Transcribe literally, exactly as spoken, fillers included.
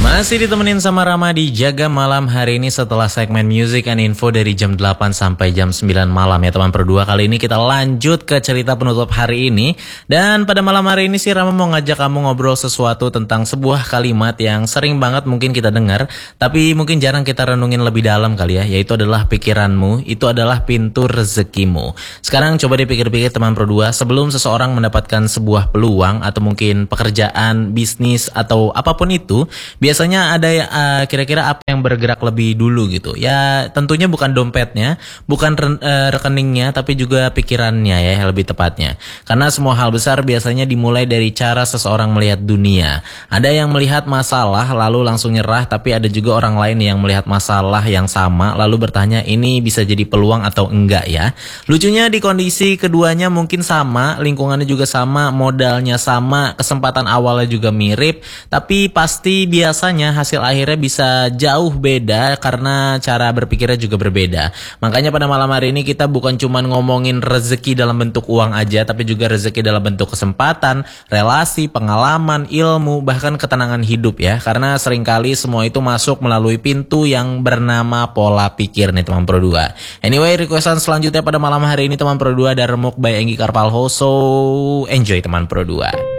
Masih ditemenin sama Rama di Jaga Malam hari ini setelah segmen Music and Info dari jam delapan sampai jam sembilan malam ya teman berdua. Kali ini kita lanjut ke cerita penutup hari ini. Dan pada malam hari ini sih Rama mau ngajak kamu ngobrol sesuatu tentang sebuah kalimat yang sering banget mungkin kita dengar, tapi mungkin jarang kita renungin lebih dalam kali ya, yaitu adalah pikiranmu, itu adalah pintu rezekimu. Sekarang coba dipikir-pikir teman berdua, sebelum seseorang mendapatkan sebuah peluang atau mungkin pekerjaan, bisnis atau apapun itu, biasanya ada uh, kira-kira apa yang bergerak lebih dulu gitu. Ya tentunya bukan dompetnya, bukan re uh, rekeningnya, tapi juga pikirannya ya lebih tepatnya. Karena semua hal besar biasanya dimulai dari cara seseorang melihat dunia. Ada yang melihat masalah lalu langsung nyerah, tapi ada juga orang lain yang melihat masalah yang sama lalu bertanya ini bisa jadi peluang atau enggak ya. Lucunya di kondisi keduanya mungkin sama, lingkungannya juga sama, modalnya sama, kesempatan awalnya juga mirip, tapi pasti biasanya hasil akhirnya bisa jauh beda karena cara berpikirnya juga berbeda. Makanya pada malam hari ini kita bukan cuma ngomongin rezeki dalam bentuk uang aja, tapi juga rezeki dalam bentuk kesempatan, relasi, pengalaman, ilmu, bahkan ketenangan hidup ya. Karena seringkali semua itu masuk melalui pintu yang bernama pola pikir nih teman Pro dua. Anyway, requestan selanjutnya pada malam hari ini teman Pro dua ada Remuk by Enggi Karpalho. So enjoy teman Pro dua.